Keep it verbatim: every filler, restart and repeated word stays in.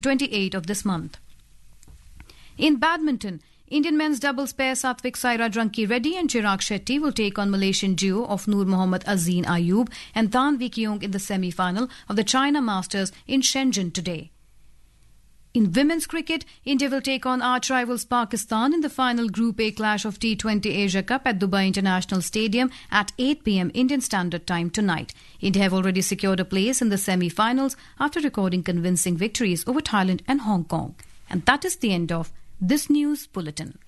twenty-eighth of this month. In badminton, Indian men's doubles pair Satvik Sairaj Ranki Reddy and Chirag Shetty will take on Malaysian duo of Noor Mohammad Azeen Ayub and Tanvi Keong in the semi-final of the China Masters in Shenzhen today. In women's cricket, India will take on arch rivals Pakistan in the final Group A clash of T twenty Asia Cup at Dubai International Stadium at eight p m Indian Standard Time tonight. India have already secured a place in the semi-finals after recording convincing victories over Thailand and Hong Kong. And that is the end of this news bulletin.